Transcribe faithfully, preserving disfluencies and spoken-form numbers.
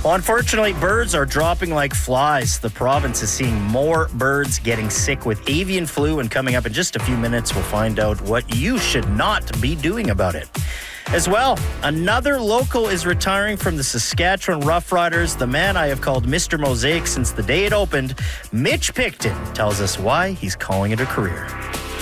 Well, unfortunately, birds are dropping like flies. The province is seeing more birds getting sick with avian flu, and coming up in just a few minutes, we'll find out what you should not be doing about it. As well, another local is retiring from the Saskatchewan Roughriders. The man I have called Mister Mosaic since the day it opened, Mitch Picton, tells us why he's calling it a career.